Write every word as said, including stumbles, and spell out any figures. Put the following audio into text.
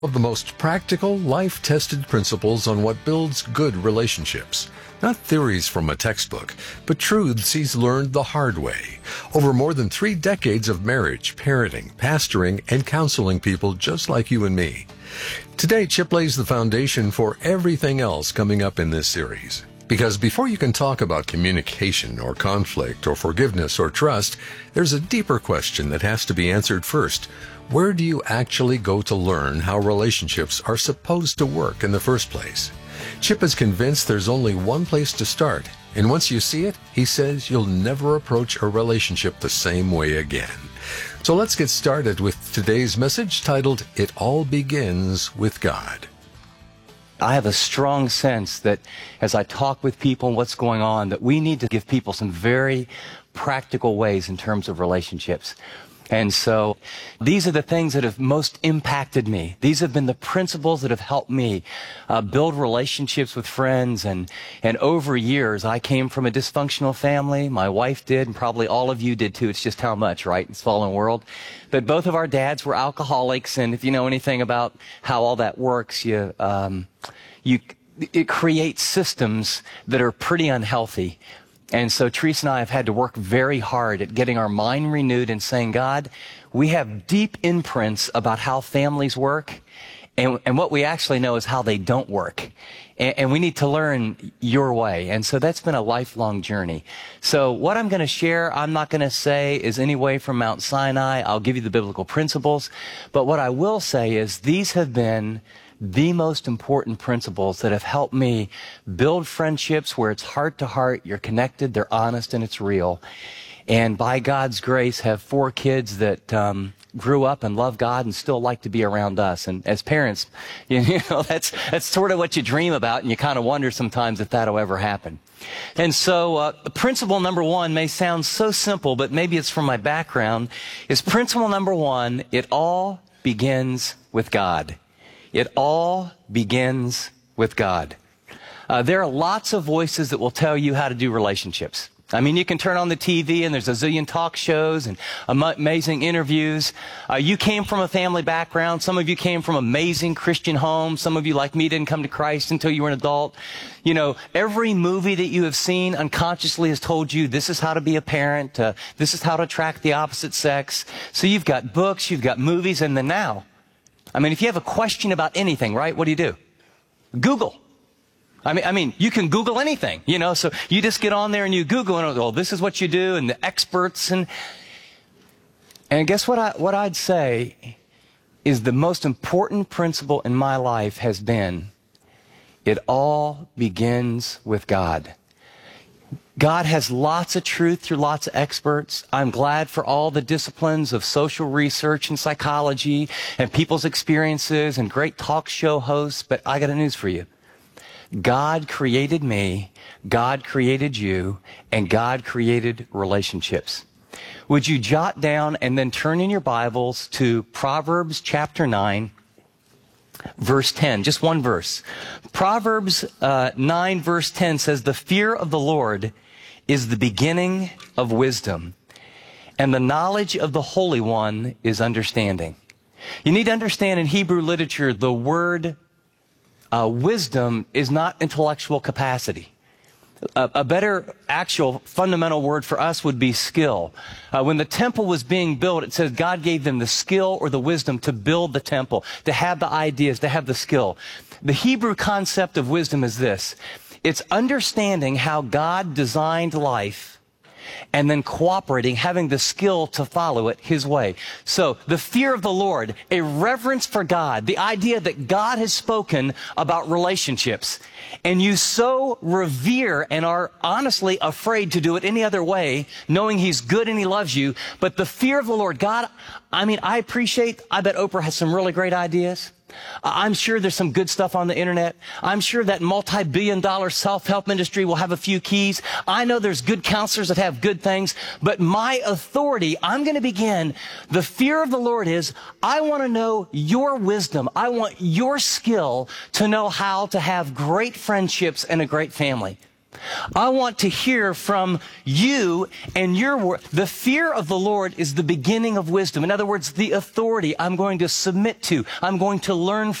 Of the most practical, life-tested principles on what builds good relationships. Not theories from a textbook, but truths he's learned the hard way. Over more than three decades of marriage, parenting, pastoring, and counseling people just like you and me. Today, Chip lays the foundation for everything else coming up in this series. Because before you can talk about communication or conflict or forgiveness or trust, there's a deeper question that has to be answered first. Where do you actually go to learn how relationships are supposed to work in the first place? Chip is convinced there's only one place to start, and once you see it, he says you'll never approach a relationship the same way again. So let's get started with today's message titled, It All Begins with God. I have a strong sense that as I talk with people and what's going on, that we need to give people some very practical ways in terms of relationships. And so these are the things that have most impacted me. These have been the principles that have helped me uh, build relationships with friends. And, and over years, I came from a dysfunctional family. My wife did, and probably all of you did too. It's just how much, right? It's fallen world. But both of our dads were alcoholics. And if you know anything about how all that works, you, um, you, it creates systems that are pretty unhealthy. And so Teresa and I have had to work very hard at getting our mind renewed and saying, God, we have deep imprints about how families work, and, and what we actually know is how they don't work. And, and we need to learn your way. And so that's been a lifelong journey. So what I'm going to share, I'm not going to say is any way from Mount Sinai. I'll give you the biblical principles. But what I will say is these have been the most important principles that have helped me build friendships where it's heart to heart, you're connected, they're honest, and it's real. And by God's grace, have four kids that um, grew up and love God and still like to be around us. And as parents, you know, that's that's sort of what you dream about, and you kind of wonder sometimes if that'll ever happen. And so uh, principle number one may sound so simple, but maybe it's from my background, is principle number one, it all begins with God. It all begins with God. Uh, there are lots of voices that will tell you how to do relationships. I mean, you can turn on the T V and there's a zillion talk shows and amazing interviews. Uh, you came from a family background. Some of you came from amazing Christian homes. Some of you, like me, didn't come to Christ until you were an adult. You know, every movie that you have seen unconsciously has told you this is how to be a parent. Uh, this is how to attract the opposite sex. So you've got books, you've got movies, and then now, I mean, if you have a question about anything, right, what do you do? Google. I mean, I mean, you can Google anything, you know, so you just get on there and you Google and, oh, this is what you do, and the experts, and, and guess what I, what I'd say is the most important principle in my life has been, it all begins with God. God has lots of truth through lots of experts. I'm glad for all the disciplines of social research and psychology and people's experiences and great talk show hosts, but I got a news for you. God created me, God created you, and God created relationships. Would you jot down and then turn in your Bibles to Proverbs chapter nine, verse ten, just one verse. Proverbs uh, nine, verse ten says, the fear of the Lord is the beginning of wisdom, and the knowledge of the Holy One is understanding. You need to understand in Hebrew literature, the word uh, wisdom is not intellectual capacity. A, a better actual fundamental word for us would be skill. Uh, when the temple was being built, it says God gave them the skill or the wisdom to build the temple, to have the ideas, to have the skill. The Hebrew concept of wisdom is this. It's understanding how God designed life and then cooperating, having the skill to follow it His way. So the fear of the Lord, a reverence for God, the idea that God has spoken about relationships, and you so revere and are honestly afraid to do it any other way, knowing He's good and He loves you. But the fear of the Lord, God, I mean, I appreciate, I bet Oprah has some really great ideas. I'm sure there's some good stuff on the internet. I'm sure that multi-billion dollar self-help industry will have a few keys. I know there's good counselors that have good things, but my authority, I'm going to begin. The fear of the Lord is, I want to know your wisdom. I want your skill to know how to have great friendships and a great family. I want to hear from you and your word. The fear of the Lord is the beginning of wisdom. In other words, the authority I'm going to submit to, I'm going to learn